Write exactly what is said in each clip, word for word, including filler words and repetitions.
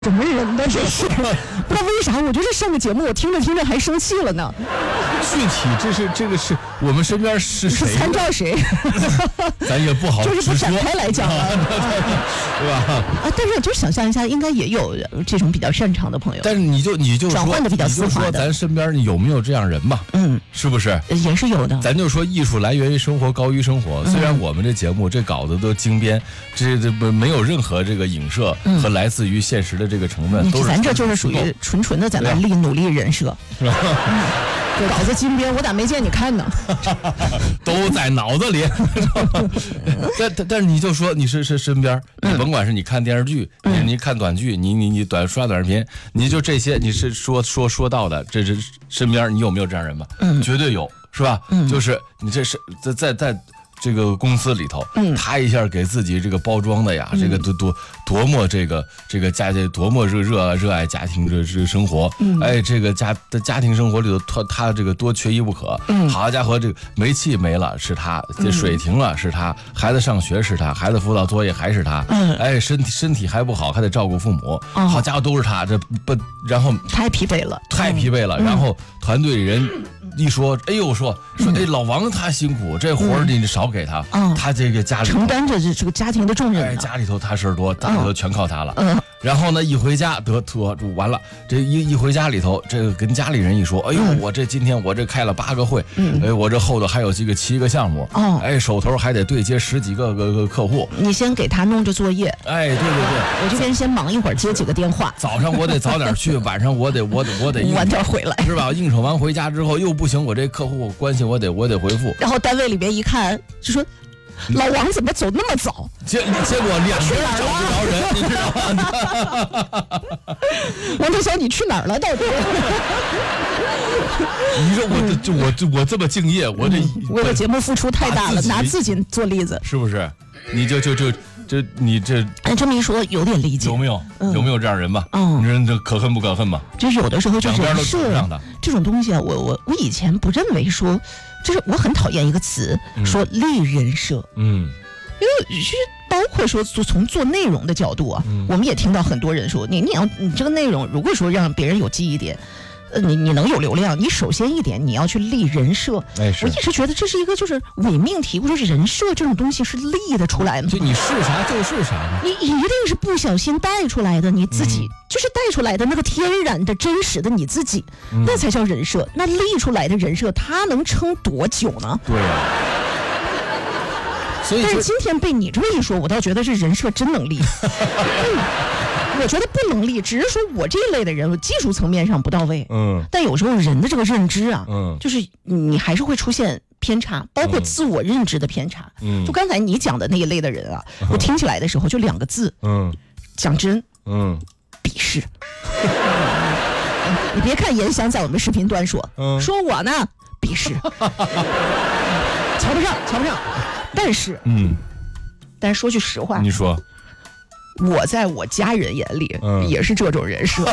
什么人呢？这是不知道为啥，我觉得上个节目我听着听着还生气了呢。 具体这是这个是我们身边是谁？ 是参照谁？ 咱也不好就是不展开来讲了， 对吧？ 啊，但是就想象一下，应该也有这种比较擅长的朋友。 但是你就你就说转换的比较丝滑的， 你就说咱身边有没有这样人嘛？ 嗯， 是不是？ 也是有的。 咱就说艺术来源于生活，高于生活。虽然我们这节目这稿子都精编，这这不没有任何这个影射和来自于现实的这个成分，都是咱这就是属于纯纯的在那立努力人设。是吧？这稿子精编，我咋没见你看呢？ 都在脑子里。但但但是你就说你是是身边，你甭管是你看电视剧，你你看短剧，你你你短刷短视频，你就这些，你是说说说到的，这是身边你有没有这样人吧？嗯，绝对有，是吧？嗯，就是你这是在在在。这个公司里头，嗯，他一下给自己这个包装的呀，嗯、这个多多多么这个这个家庭多么热热热爱家庭这这生活，嗯，哎，这个家的家庭生活里头，他他这个多缺一不可，嗯，好家伙，这个煤气没了是他，这水停了是他，孩子上学是他，孩子辅导作业还是他，嗯，哎，身体身体还不好，还得照顾父母，哦、好家伙都是他，这不然后太疲惫了， 太疲惫了，嗯、然后团队里人。一说，哎呦，说说，哎，老王他辛苦，这活儿你少给他，嗯、他这个家里承担着这这个家庭的重任、啊， 哎，家里头他事儿多，家里头全靠他了。嗯，然后呢，一回家得得完了，这一一回家里头，这个跟家里人一说，哎呦，嗯、我这今天我这开了八个会，嗯、哎，我这后头还有这个七个项目，哦，哎，手头还得对接十几个个个客户。 你先给他弄着作业， 哎，对对对， 我这边先忙一会儿，接几个电话。 早上我得早点去，晚上我得我得我得晚点回来， 是吧？应酬完回家之后又不行，我这客户关系我得我得回复。 然后单位里面一看，就说。老王怎么走那么早？ 结结果两个人找不着人，你知道吗？ 王大小，你去哪儿了？到底？ 你说我这我这我这么敬业，我这为了节目付出太大了，拿自己做例子， 是不是？你就就就这你这， 哎，这么一说有点理解， 有没有？有没有这样人吧？嗯，你说这可恨不可恨吧？ 就是有的时候就是两边都是这样的这种东西啊，我我我以前不认为说。就是我很讨厌一个词，嗯、说立人设，嗯，因为是包括说从做内容的角度啊，嗯、我们也听到很多人说，你你要你这个内容，如果说让别人有记忆点，呃，你你能有流量，你首先一点你要去立人设。哎，我一直觉得这是一个就是伪命题，或者是人设这种东西是立的出来的。 就你是啥就是啥嘛， 你一定是不小心带出来的，你自己。嗯就是带出来的那个天然的真实的你自己，嗯、那才叫人设。那立出来的人设，它能撑多久呢？ 对呀、啊。所以， 但是今天被你这么一说，我倒觉得这人设真能立。嗯、我觉得不能立，只是说我这一类的人，我技术层面上不到位。嗯。但有时候人的这个认知啊，嗯，就是你还是会出现偏差，包括自我认知的偏差。嗯。就刚才你讲的那一类的人啊，嗯、我听起来的时候就两个字。嗯。讲真。嗯。鄙视，你别看严翔在我们视频端说，嗯、说我呢鄙视，瞧不上，瞧不上。但是，嗯，但是说句实话， 你说， 我在我家人眼里、嗯、也是这种人设，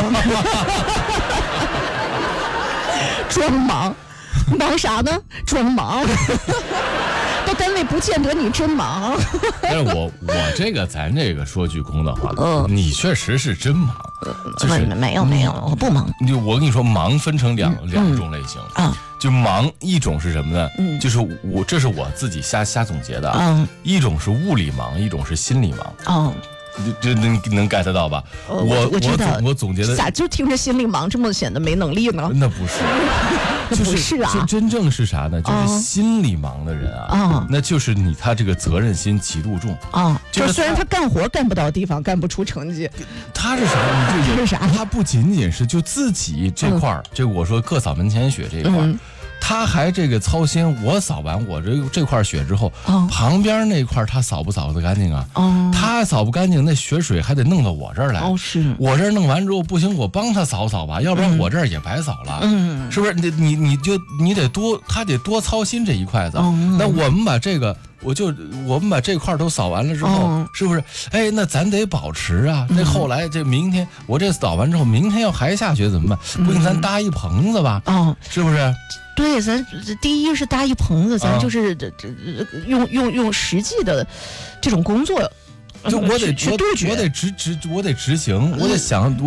装忙，忙啥呢？装忙。到单位不见得你真忙， 但是我我这个咱这个说句公道话，嗯，你确实是真忙， 就是没有没有，我不忙。 就我跟你说，忙分成两、嗯、两种类型啊，就忙一种是什么呢？嗯，就是我这是我自己瞎瞎总结的啊，嗯、一种是物理忙，一种是心理忙。哦。这能能 get 到吧？ 呃、我我知道， 我总结的咋就听着心里忙，这么显得没能力呢？ 那不是， 就是不是啊？ 就真正是啥呢？就是心里忙的人啊，啊那就是你他这个责任心极度重啊。 就是虽然他干活干不到地方，干不出成绩， 他是啥？你就他是啥？ 他不仅仅是就自己这块儿，这、嗯、我说各扫门前雪这一块儿。嗯他还这个操心，我扫完我这这块雪之后，哦、旁边那块他扫不扫得干净啊？哦，他扫不干净，那雪水还得弄到我这儿来。哦，是我这儿弄完之后不行，我帮他扫扫吧，要不然我这儿也白扫了。嗯，是不是？你你你就你得多，他得多操心这一块子。哦、那我们把这个。我就我们把这块都扫完了之后，哦、是不是？哎，那咱得保持啊。那、嗯、后来这明天我这扫完之后，明天要还下雪怎么办？嗯、不行，咱搭一棚子吧。哦，是不是？ 对，咱第一是搭一棚子，咱就是这这、哦、用用用实际的这种工作。 就我得去杜绝， 我得执执我得执行，我得想。